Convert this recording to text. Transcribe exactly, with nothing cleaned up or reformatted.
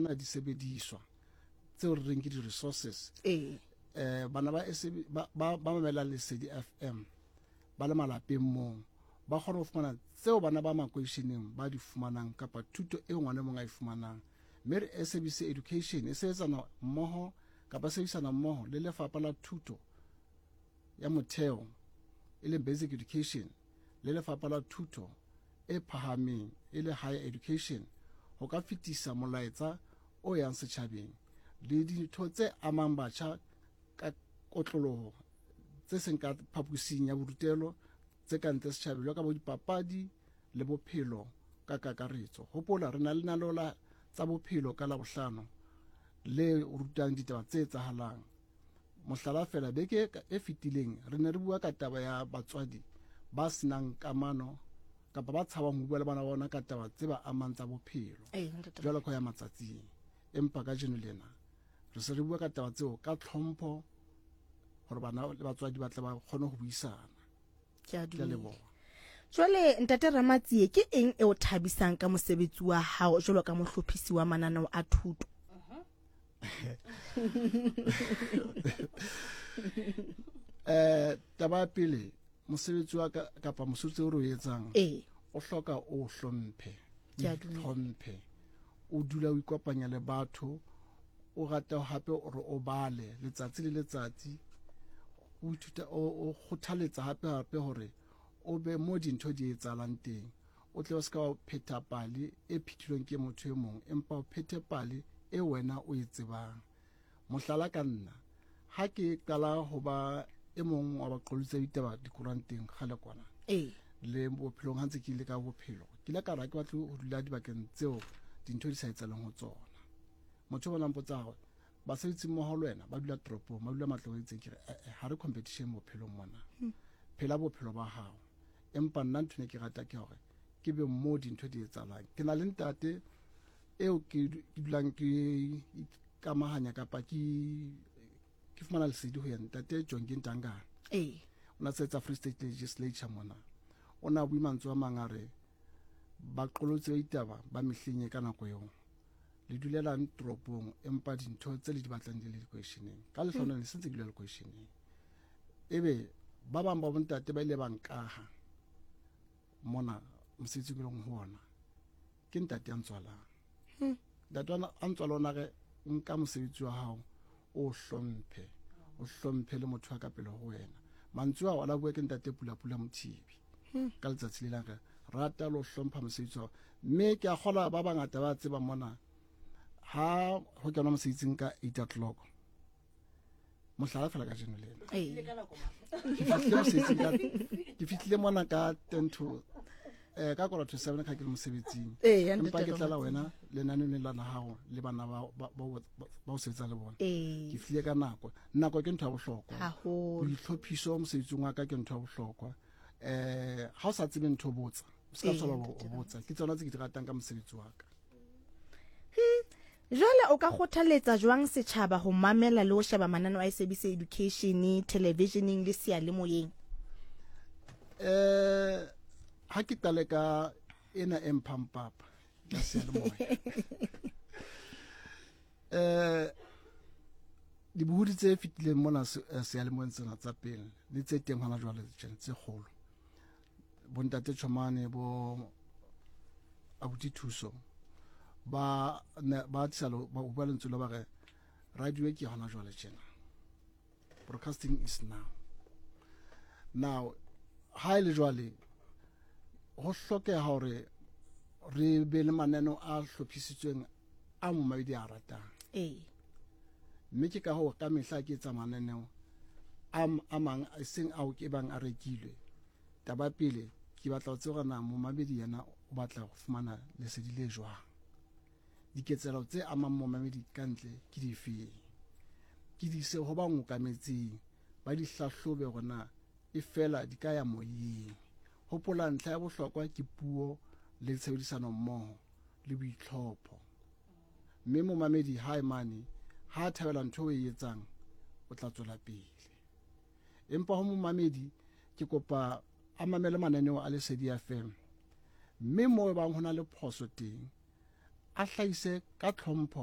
tsona di sebediswa tseo re reng ke di-resources eh eh bana ba ba ba mamela Lesedi F M ba le malapeng moo ba kgona ho fumana tseo bana ba makoisheneng ba di fumanang kapa thuto e ngwana mong a e fumanang. Mme re S A B C Education e sebetsana mmoho kapa sebedisana mmoho le lefapha la thuto ya motheo e leng basic education le lefapha la thuto e phahameng e le higher education ho ka fetisa molaetsa o yang setjhabeng le dintho tse amang batjha ka kotloloho tse seng ka phaposing ya borutelo tse ka ntle setjhabeng jwalo ka bo dipapadi le bophelo ka kakaretso. Hopola re na le nalola tsa bophelo ka Labohlano le rutang ditaba tse etsahalang. Mohlala fela beke e fetileng re ne re bua ka taba ya batswadi ba senang kamano kapa ba tshabang ho bua le bana ba bona ka taba tse ba amang tsa bophelo jwalo ka ya matsatsing. Empa ka jeno lena re se re bua ka taba tseo ka tlhompho hore bana le batswadi ba tla ba kgone ho buisana. Ke a Ke leboha. Jwale ntate Ramatsie, ke eng e o thabisang ka mosebetsi wa hao jwalo ka mohlophisi wa mananeo a thuto? eh taba pele mosebetsi wa ka kapa mosebetsi o re o etsang eh o hloka o hlomphe, Ke a dumela. hlomphe, o dula o ikopanya le batho, o rata hape hore o bale letsatsi le letsatsi, o ithuta o kgothaletsa hape hape hore o be mo dintho di etsahalang teng. O tle o ska o phetha pale e phitilweng ke motho e mong empa o phethe pale e wena o e tsebang. Mohlala ka nna ha ke qala ho ba e mong wa baqolotsi ditaba dikoranteng kgale kwana eh le bophelong ha ntse ke ile ka bophelo ke la ka ra ke batla ho dula dibakeng tseo dintho di sa etsalang ho tsona. Motho bona mpotsa hore basebetsi mmoho le wena ba dula toropong ba dula matlong a itseng ke re ha re competition bophelong mona. Phela bophelo ba hao. Empa nna ntho ne ke rata ke hore ke be mo dintho di etsahalang. Ke na le ntate eo ke dulang ke ikamahanya kapa ke ke fumana lesedi ho ya ntate John Gintangana. eh Ona setsa Free State Legislature mona. Ona bui mantswe a mangare ba qolotse ditaba ba mehlenye ka nako eo. Le dulela toropong empa dintho tse le di batlang di le questioning. Ka le hlona le sentse ke le questioning. Ebe ba bang ba bontate ba ile ba nkaha mona mosebetsi ke leng ho ona ke ntate a ntswalang. Ntate a ntswala ona re nka mosebetsi wa hao o hlomphe, o hlomphe le motho wa ka pele ho wena. Mantswe a wala bua ke ntate Pula Pula Mothibi ka letsatsi le la re rata le ho hlompha mosebetsi wa. Mme ke a kgola ba bangata ba tseba mona ha ho kenwa mosebetsing ka eight o'clock mohlala fela ka jeno lena ke fihlile mona ka ten to eh ka quarter to seven ka ke mosebetsing. Empa ke tla la wena lenaneng la na hao le bana ba ba ba o sebetsa le bona. Ke fihlile ka nako nako ke ntho ya bohlokwa. Ho ihlophiso mosebetsing wa ka ke ntho ya bohlokwa. Eh ha o sa tsebe ntho botsa o ska sola o botsa ke tsona tse ke di ratang ka mosebetsi wa ka. Jwale o ka kgothaletsa jwang setjhaba ho mamela le ho sheba mananeo a S A B C Education televisioneng le seyalemoyeng? Eh ha ke tale ka ena empampapa ya seyalemoya. Eh dibuhudi tse fitileng mona seyalemoyeng tsena tsa pele le tse teng hona jwale tse kgolo. Bontate Chomane bo Abuti Thuso ba ba tsalo ba bua lentswe la ba re radio ke hona jwale tjena. Broadcasting is now. Now ha ile jwale ho hlokeha hore re be le maneno a hlophisitsweng a mo maidi a ratang. Eh Mme ke ka ho ka mehla ke tsa mananeo am amang a seng a o ke bang a rekilwe. Taba pele ke batla ho tseba na mo mabedi yana o batla go fumana lesedi le jwang. Diketselo tse amang mo mamedi kantle ke dife. Ke di se ho ba ngokametseng ba di hlahlobe gona e fela di ka ya moyeng. Hopola ntlha ya bohlokwa ke puo le tshebedisano mmoho le boitlhopho. Mme mo mamedi ha imane ha thabela ntho e etsang o tla tswela pele. Empa ho mo mamedi ke kopa a mamele mananeo a Lesedi F M. Mme mo bang hona le phoso teng a hlaise ka tlhompho